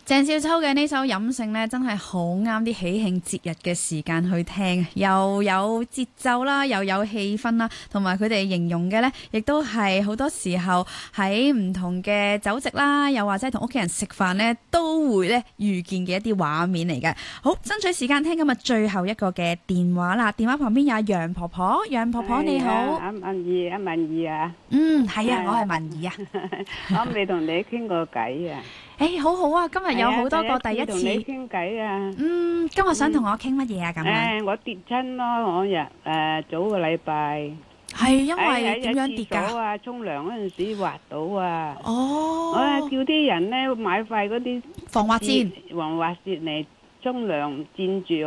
鄭少秋嘅呢首飲勝呢，真係好啱啲喜慶節日嘅時間去聽，又有節奏啦，又有氣氛啦，同埋佢哋形容嘅呢，亦都係好多時候喺唔同嘅酒席啦，又或者係同屋企人食飯呢，都會呢遇見嘅一啲畫面嚟嘅。好，爭取時間聽今日最後一個嘅電話啦，電話旁邊有楊婆婆，楊婆婆你好。 阿文儀啊， 係啊，我係文儀啊。 我未同你傾過偈啊。 好好啊，今日有好多個第一次。 同你傾偈啊。 今日想同我傾乜嘢啊？咁樣。 我跌親咯，我早個禮拜。 係因為點樣跌㗎？ 啊，沖涼嗰陣時滑到啊。 哦。 我叫啲人咧買塊嗰啲防滑墊、 防滑墊嚟沖涼墊住。